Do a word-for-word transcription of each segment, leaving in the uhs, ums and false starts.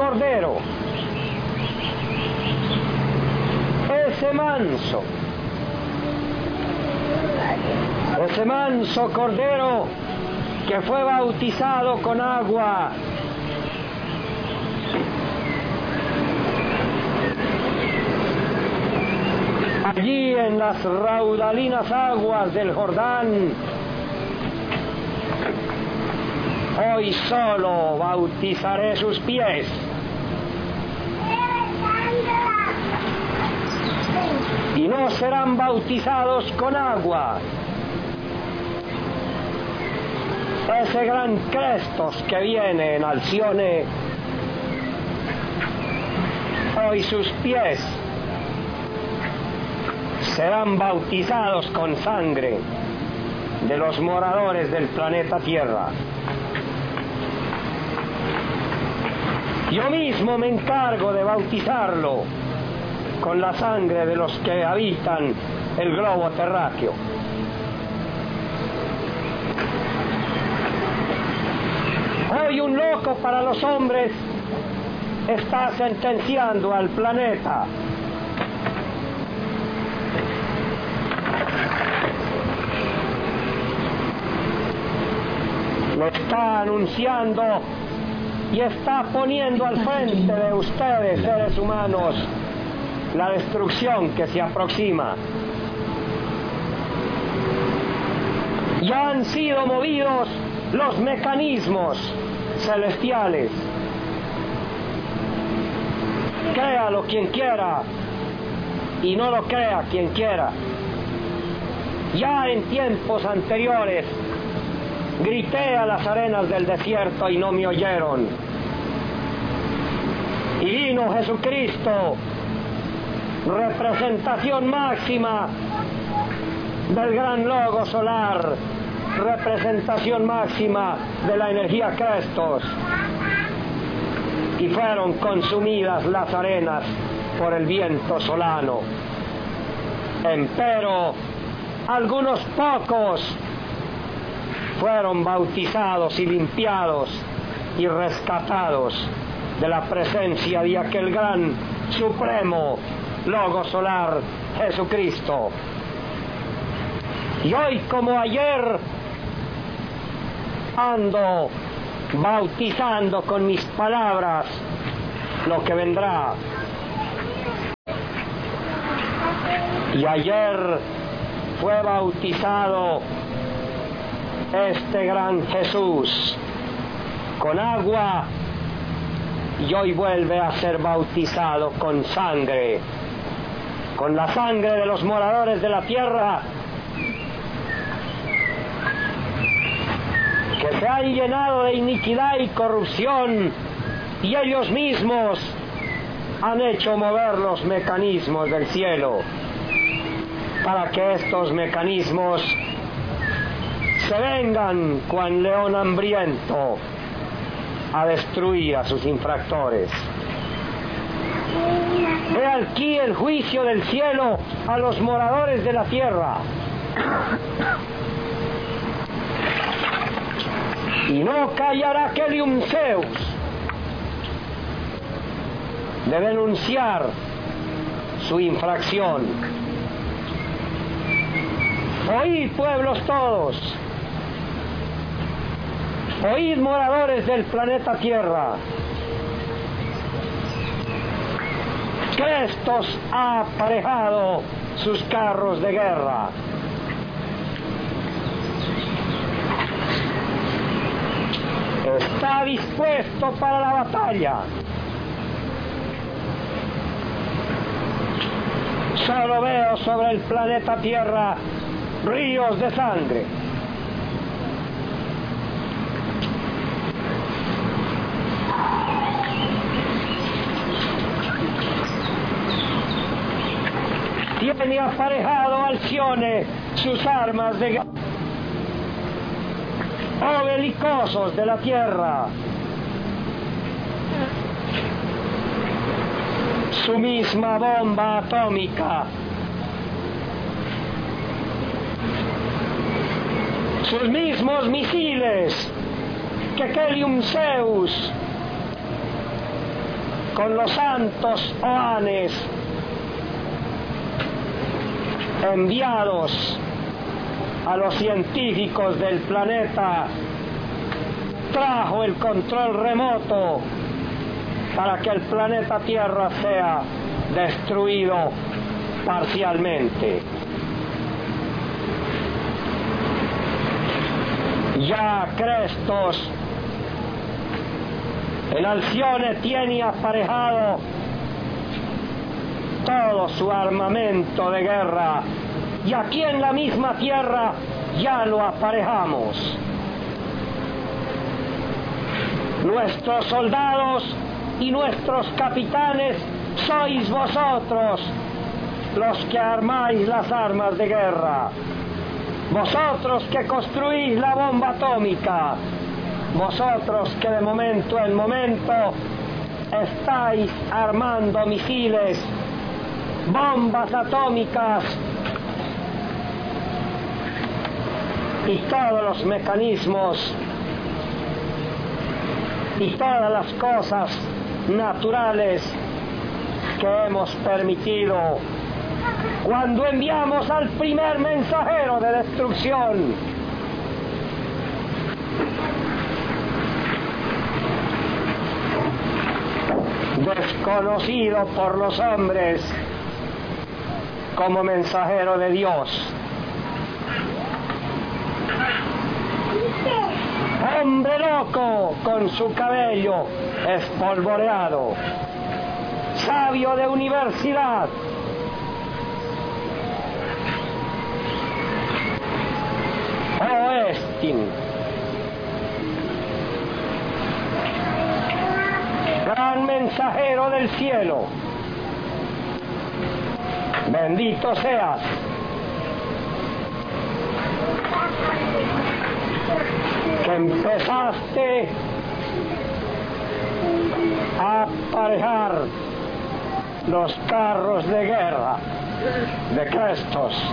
cordero, ese manso, ese manso cordero que fue bautizado con agua, allí en las raudalinas aguas del Jordán, hoy solo bautizaré sus pies. Y no serán bautizados con agua. Ese gran Crestos que viene en Alcione, hoy sus pies serán bautizados con sangre de los moradores del planeta Tierra. Yo mismo me encargo de bautizarlo con la sangre de los que habitan el globo terráqueo. Hoy un loco para los hombres está sentenciando al planeta. Lo está anunciando y está poniendo al frente de ustedes, seres humanos, la destrucción que se aproxima. Ya han sido movidos los mecanismos celestiales. Créalo quien quiera y no lo crea quien quiera. Ya en tiempos anteriores grité a las arenas del desierto y no me oyeron. Y vino Jesucristo, representación máxima del gran logo solar, representación máxima de la energía Crestos, y fueron consumidas las arenas por el viento solano. Empero algunos pocos fueron bautizados y limpiados y rescatados de la presencia de aquel gran supremo logo solar, Jesucristo. Y hoy como ayer ando bautizando con mis palabras lo que vendrá. Y ayer fue bautizado este gran Jesús con agua, y hoy vuelve a ser bautizado con sangre, con la sangre de los moradores de la tierra, que se han llenado de iniquidad y corrupción, y ellos mismos han hecho mover los mecanismos del cielo, para que estos mecanismos se vengan cual león hambriento a destruir a sus infractores. He aquí el juicio del cielo a los moradores de la tierra. Y no callará Kelium Zeus de denunciar su infracción. Oíd, pueblos todos, oíd, moradores del planeta Tierra. Crestos ha aparejado sus carros de guerra. Está dispuesto para la batalla. Solo veo sobre el planeta Tierra ríos de sangre. Tiene aparejado Alcione sus armas de guerra. Oh belicosos de la tierra, su misma bomba atómica, sus mismos misiles que Kelium Zeus con los santos oanes enviados a los científicos del planeta, trajo el control remoto para que el planeta Tierra sea destruido parcialmente. Ya Crestos en Alcione tiene aparejado todo su armamento de guerra, y aquí en la misma tierra ya lo aparejamos. Nuestros soldados y nuestros capitanes sois vosotros los que armáis las armas de guerra, vosotros que construís la bomba atómica, vosotros que de momento en momento estáis armando misiles, bombas atómicas y todos los mecanismos y todas las cosas naturales que hemos permitido cuando enviamos al primer mensajero de destrucción. Desconocido por los hombres como mensajero de Dios. Hombre loco con su cabello espolvoreado, sabio de universidad, Oestin, gran mensajero del cielo, bendito seas. Que empezaste a aparejar los carros de guerra de Crestos.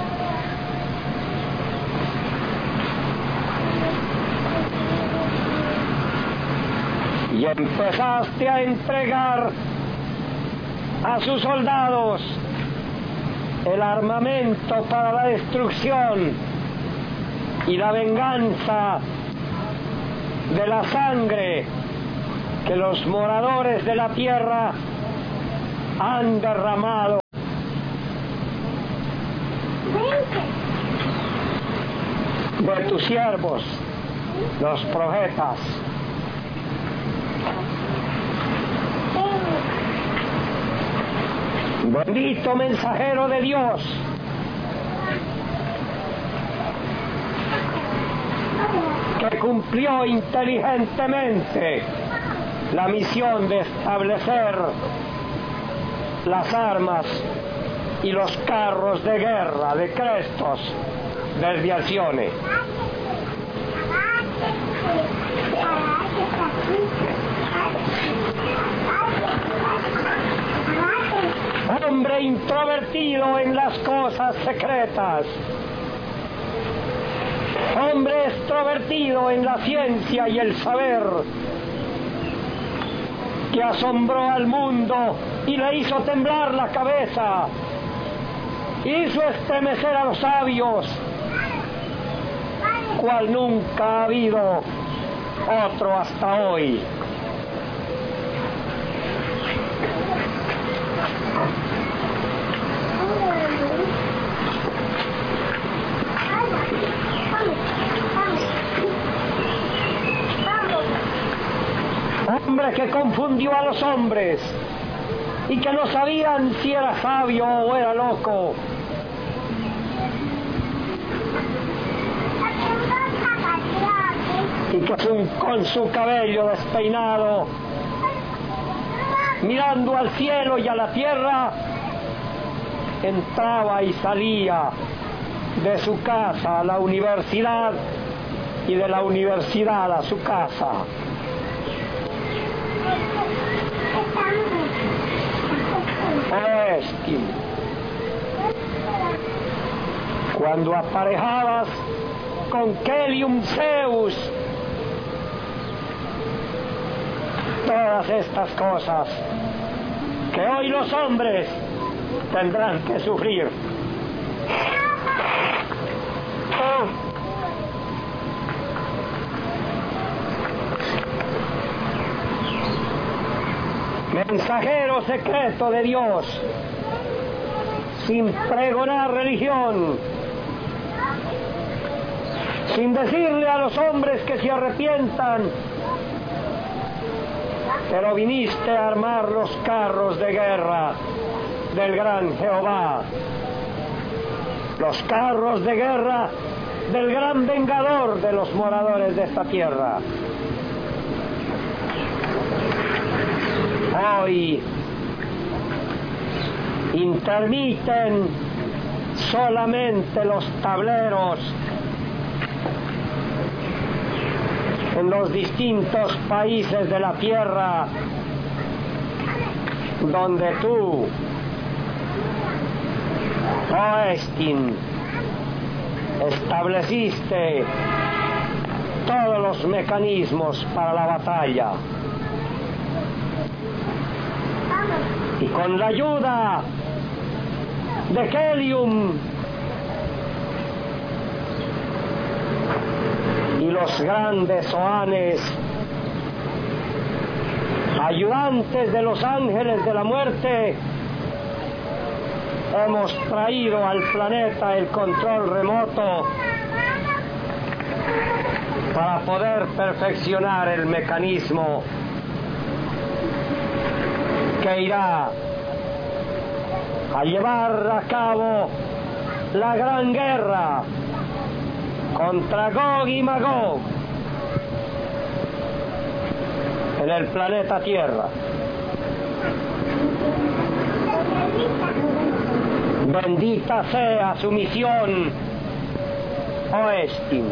Y empezaste a entregar a sus soldados el armamento para la destrucción y la venganza de la sangre que los moradores de la tierra han derramado. De tus siervos, los profetas. Bendito mensajero de Dios, que cumplió inteligentemente la misión de establecer las armas y los carros de guerra de Crestos desde Alcione. Hombre introvertido en las cosas secretas, hombre extrovertido en la ciencia y el saber, que asombró al mundo y le hizo temblar la cabeza, hizo estremecer a los sabios, cual nunca ha habido otro hasta hoy. Hombre que confundió a los hombres y que no sabían si era sabio o era loco. Y que con su cabello despeinado, mirando al cielo y a la tierra, entraba y salía de su casa a la universidad y de la universidad a su casa. Oestin, cuando aparejabas con Kelium Zeus todas estas cosas, que hoy los hombres tendrán que sufrir. Mensajero secreto de Dios, sin pregonar religión, sin decirle a los hombres que se arrepientan, pero viniste a armar los carros de guerra del gran Jehová, los carros de guerra del gran vengador de los moradores de esta tierra. Hoy intermiten solamente los tableros en los distintos países de la tierra donde tú, Oestin, estableciste todos los mecanismos para la batalla. Y con la ayuda de Helium y los grandes Oanes, ayudantes de los ángeles de la muerte, hemos traído al planeta el control remoto para poder perfeccionar el mecanismo que irá a llevar a cabo la gran guerra contra Gog y Magog en el planeta Tierra. Bendita sea su misión, Oestin.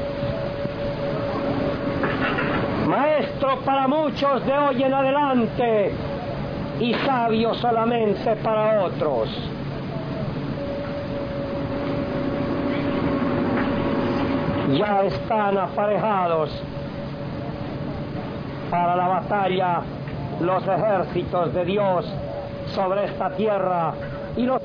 Maestro para muchos de hoy en adelante y sabio solamente para otros. Ya están aparejados para la batalla los ejércitos de Dios sobre esta tierra y los